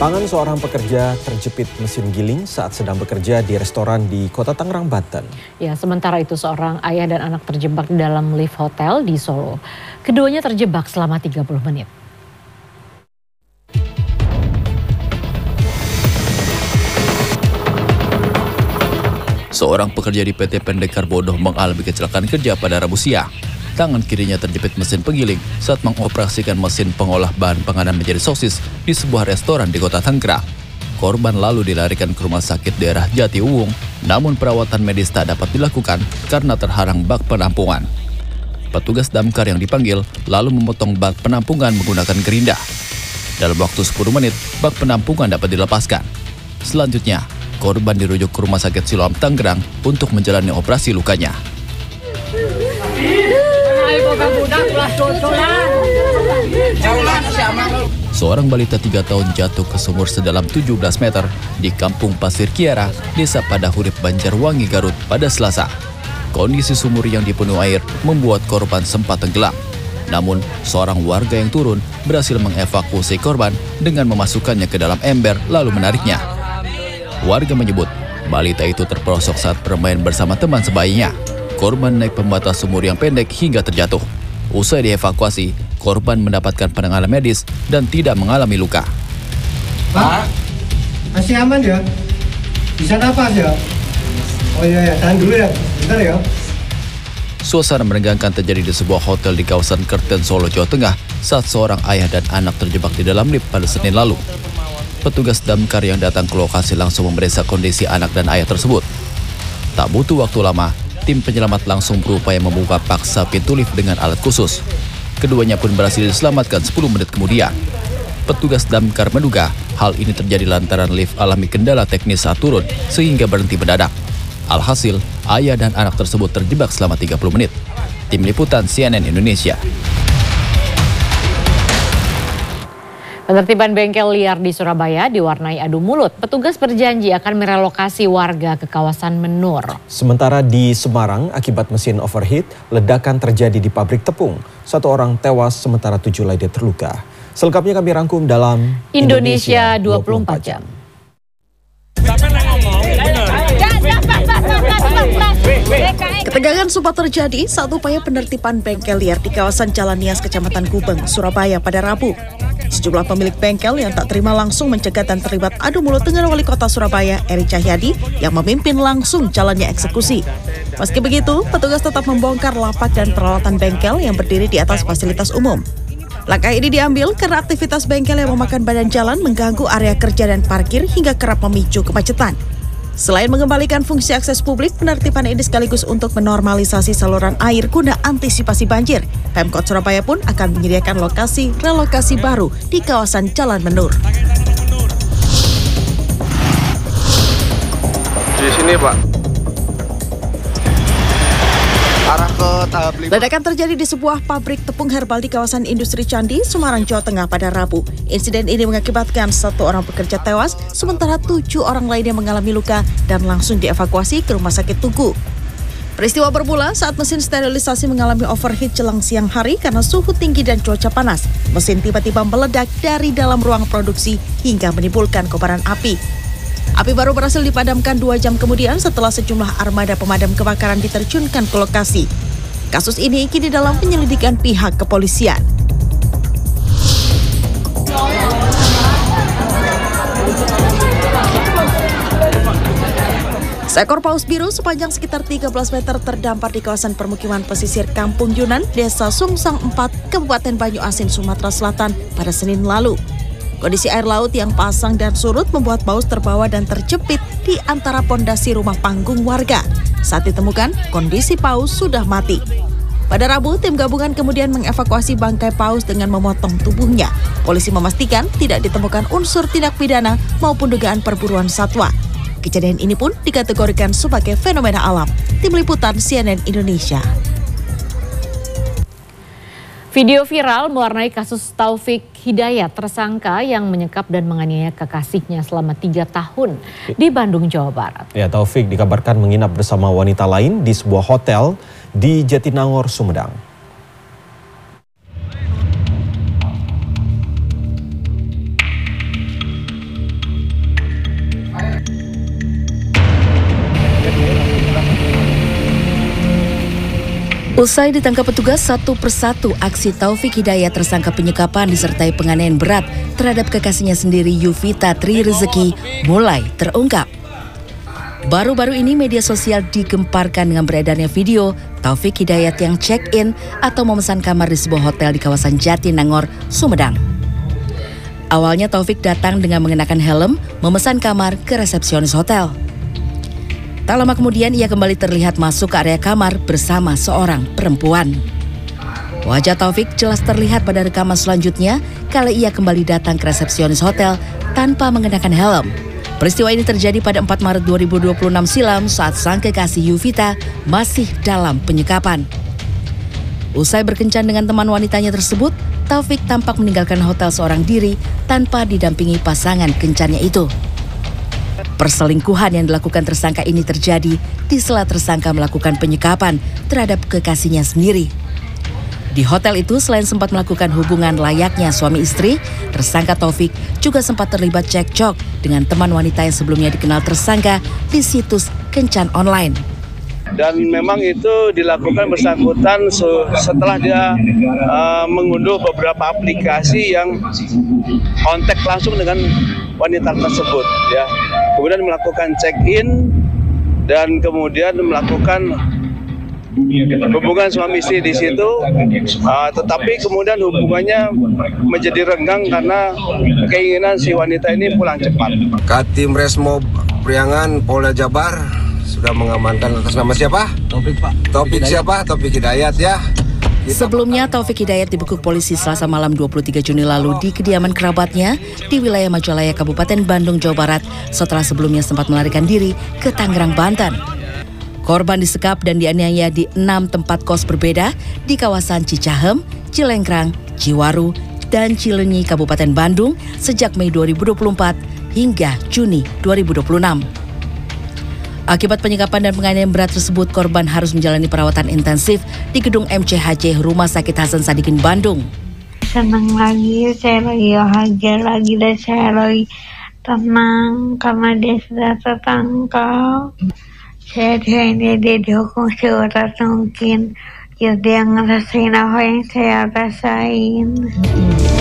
Tangan seorang pekerja terjepit mesin giling saat sedang bekerja di restoran di Kota Tangerang, Banten. Ya, sementara itu seorang ayah dan anak terjebak di dalam lift hotel di Solo. Keduanya terjebak selama 30 menit. Seorang pekerja di PT Pendekar Bodoh mengalami kecelakaan kerja pada Rabu siang. Tangan kirinya terjepit mesin penggiling saat mengoperasikan mesin pengolah bahan panganan menjadi sosis di sebuah restoran di Kota Tangerang. Korban lalu dilarikan ke rumah sakit daerah Jatiuwung, namun perawatan medis tak dapat dilakukan karena terhalang bak penampungan. Petugas damkar yang dipanggil lalu memotong bak penampungan menggunakan gerinda. Dalam waktu 10 menit, bak penampungan dapat dilepaskan. Selanjutnya, korban dirujuk ke Rumah Sakit Siloam Tangerang untuk menjalani operasi lukanya. Seorang balita 3 tahun jatuh ke sumur sedalam 17 meter di Kampung Pasir Kiara, Desa Padahurip, Banjarwangi, Garut pada Selasa. Kondisi sumur yang dipenuhi air membuat korban sempat tenggelam. Namun, seorang warga yang turun berhasil mengevakuasi korban dengan memasukkannya ke dalam ember lalu menariknya. Warga menyebut, balita itu terperosok saat bermain bersama teman sebayinya. Korban naik pembatas sumur yang pendek hingga terjatuh. Usai dievakuasi, korban mendapatkan penanganan medis dan tidak mengalami luka. Pak, masih aman ya? Bisa napas ya? Oh iya, tahan dulu ya, bentar ya. Suasana menegangkan terjadi di sebuah hotel di kawasan Kerten, Solo, Jawa Tengah saat seorang ayah dan anak terjebak di dalam lift pada Senin lalu. Petugas damkar yang datang ke lokasi langsung memeriksa kondisi anak dan ayah tersebut. Tak butuh waktu lama, tim penyelamat langsung berupaya membuka paksa pintu lift dengan alat khusus. Keduanya pun berhasil diselamatkan 10 menit kemudian. Petugas damkar menduga hal ini terjadi lantaran lift alami kendala teknis saat turun sehingga berhenti mendadak. Alhasil, ayah dan anak tersebut terjebak selama 30 menit. Tim Liputan CNN Indonesia. Penertiban bengkel liar di Surabaya diwarnai adu mulut. Petugas berjanji akan merelokasi warga ke kawasan Menur. Sementara di Semarang, akibat mesin overheat, ledakan terjadi di pabrik tepung. 1 orang tewas sementara 7 lainnya terluka. Selengkapnya kami rangkum dalam Indonesia 24 jam. Ketegangan sempat terjadi saat upaya penertiban bengkel liar di kawasan Jalan Nias, Kecamatan Gubeng, Surabaya pada Rabu. Sejumlah pemilik bengkel yang tak terima langsung mencegat dan terlibat adu mulut dengan Wali Kota Surabaya, Eri Cahyadi, yang memimpin langsung jalannya eksekusi. Meski begitu, petugas tetap membongkar lapak dan peralatan bengkel yang berdiri di atas fasilitas umum. Langkah ini diambil karena aktivitas bengkel yang memakan badan jalan mengganggu area kerja dan parkir hingga kerap memicu kemacetan. Selain mengembalikan fungsi akses publik, penertiban ini sekaligus untuk menormalisasi saluran air guna antisipasi banjir. Pemkot Surabaya pun akan menyediakan lokasi relokasi baru di kawasan Jalan Menur. Di sini, Pak. Arah ke tahap 5. Ledakan terjadi di sebuah pabrik tepung herbal di kawasan Industri Candi, Semarang, Jawa Tengah pada Rabu. Insiden ini mengakibatkan 1 orang pekerja tewas, sementara 7 orang lainnya mengalami luka dan langsung dievakuasi ke Rumah Sakit Tugu. Peristiwa bermula saat mesin sterilisasi mengalami overheat jelang siang hari karena suhu tinggi dan cuaca panas. Mesin tiba-tiba meledak dari dalam ruang produksi hingga menimbulkan kobaran api. Api baru berhasil dipadamkan 2 jam kemudian setelah sejumlah armada pemadam kebakaran diterjunkan ke lokasi. Kasus ini kini dalam penyelidikan pihak kepolisian. Seekor paus biru sepanjang sekitar 13 meter terdampar di kawasan permukiman pesisir Kampung Yunan, Desa Sungsang 4, Kabupaten Banyuasin, Sumatera Selatan pada Senin lalu. Kondisi air laut yang pasang dan surut membuat paus terbawa dan terjepit di antara pondasi rumah panggung warga. Saat ditemukan, kondisi paus sudah mati. Pada Rabu, tim gabungan kemudian mengevakuasi bangkai paus dengan memotong tubuhnya. Polisi memastikan tidak ditemukan unsur tindak pidana maupun dugaan perburuan satwa. Kejadian ini pun dikategorikan sebagai fenomena alam. Tim Liputan CNN Indonesia. Video viral mewarnai kasus Taufik Hidayat, tersangka yang menyekap dan menganiaya kekasihnya selama 3 tahun di Bandung, Jawa Barat. Ya, Taufik dikabarkan menginap bersama wanita lain di sebuah hotel di Jatinangor, Sumedang. Usai ditangkap petugas satu persatu, aksi Taufik Hidayat tersangka penyekapan disertai penganiayaan berat terhadap kekasihnya sendiri Yuvita Tri Rezeki mulai terungkap. Baru-baru ini media sosial digemparkan dengan beredarnya video Taufik Hidayat yang check-in atau memesan kamar di sebuah hotel di kawasan Jatinangor, Sumedang. Awalnya Taufik datang dengan mengenakan helm, memesan kamar ke resepsionis hotel. Tak lama kemudian ia kembali terlihat masuk ke area kamar bersama seorang perempuan. Wajah Taufik jelas terlihat pada rekaman selanjutnya kala ia kembali datang ke resepsionis hotel tanpa mengenakan helm. Peristiwa ini terjadi pada 4 Maret 2026 silam saat sang kekasih Yuvita masih dalam penyekapan. Usai berkencan dengan teman wanitanya tersebut, Taufik tampak meninggalkan hotel seorang diri tanpa didampingi pasangan kencannya itu. Perselingkuhan yang dilakukan tersangka ini terjadi di sela tersangka melakukan penyekapan terhadap kekasihnya sendiri. Di hotel itu selain sempat melakukan hubungan layaknya suami istri, tersangka Taufik juga sempat terlibat cekcok dengan teman wanita yang sebelumnya dikenal tersangka di situs kencan online. Dan memang itu dilakukan bersangkutan setelah dia mengunduh beberapa aplikasi yang kontak langsung dengan wanita tersebut, ya. Kemudian melakukan check-in dan kemudian melakukan hubungan suami istri di situ, tetapi kemudian hubungannya menjadi renggang karena keinginan si wanita ini pulang cepat. Katim Resmob Priangan Polda Jabar sudah mengamankan atas nama siapa? Taufik, Pak. Taufik siapa? Taufik Hidayat, ya. Sebelumnya Taufik Hidayat dibekuk polisi Selasa malam 23 Juni lalu di kediaman kerabatnya di wilayah Majalaya, Kabupaten Bandung, Jawa Barat setelah sebelumnya sempat melarikan diri ke Tangerang, Banten. Korban disekap dan dianiaya di 6 tempat kos berbeda di kawasan Cicahem, Cilengkrang, Ciwaru, dan Cileunyi, Kabupaten Bandung sejak Mei 2024 hingga Juni 2026. Akibat penyekapan dan penganiayaan berat tersebut, korban harus menjalani perawatan intensif di gedung MCHC Rumah Sakit Hasan Sadikin, Bandung. Senang lagi, saya lagi bahagia lagi dan saya lagi tenang karena dia sudah tertangkap. Saya dia dihukum seberat mungkin, biar dia ngerasain apa yang saya rasain.